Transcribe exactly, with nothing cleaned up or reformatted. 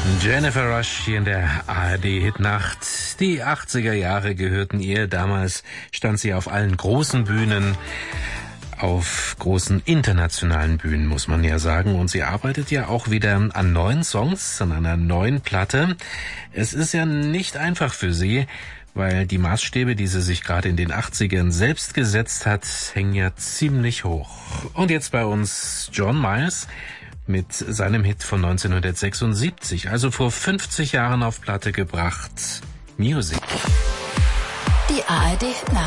Jennifer Rush hier in der A R D-Hitnacht. Die achtziger Jahre gehörten ihr. Damals stand sie auf allen großen Bühnen, auf großen internationalen Bühnen, muss man ja sagen. Und sie arbeitet ja auch wieder an neuen Songs, an einer neuen Platte. Es ist ja nicht einfach für sie, weil die Maßstäbe, die sie sich gerade in den achtzigern selbst gesetzt hat, hängen ja ziemlich hoch. Und jetzt bei uns John Myers mit seinem Hit von neunzehnhundertsechsundsiebzig, also vor fünfzig Jahren auf Platte gebracht, Music. Die A R D-Hitnacht.